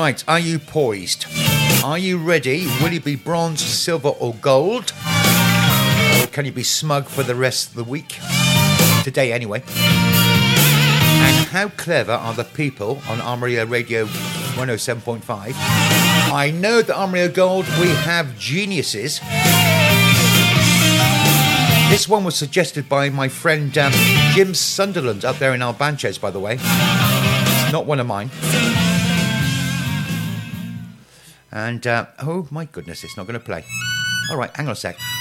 Right, are you poised? Are you ready? Will you be bronze, silver or gold? Or can you be smug for the rest of the week? Today anyway. And how clever are the people on Armoria Radio 107.5? I know that Armoria Gold, we have geniuses. This one was suggested by my friend Jim Sunderland up there in Albanches, by the way. It's not one of mine. And, oh my goodness, it's not going to play. All right, hang on a sec.